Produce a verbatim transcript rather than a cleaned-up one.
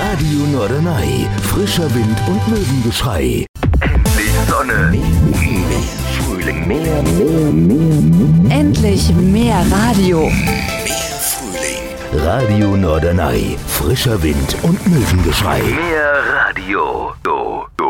Radio Norderney. Frischer Wind und Möwengeschrei. Endlich Sonne. Mehr, mehr Frühling. Mehr, mehr, mehr, mehr. Endlich mehr Radio. Mehr Frühling. Radio Norderney. Frischer Wind und Möwengeschrei. Mehr Radio. Do, do.